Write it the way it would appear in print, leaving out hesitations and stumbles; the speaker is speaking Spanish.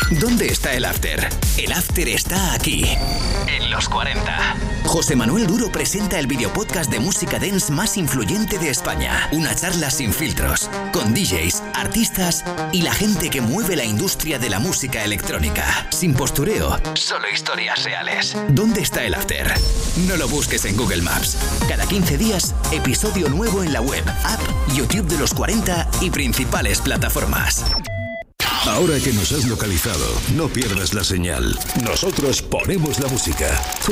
¿Dónde está el after? El after está aquí, en Los 40. José Manuel Duro presenta el videopodcast de música dance más influyente de España. Una charla sin filtros, con DJs, artistas y la gente que mueve la industria de la música electrónica. Sin postureo, solo historias reales. ¿Dónde está el after? No lo busques en Google Maps. Cada 15 días, episodio nuevo en la web, app, YouTube de Los 40 y principales plataformas. Ahora que nos has localizado, no pierdas la señal. Nosotros ponemos la música. Tú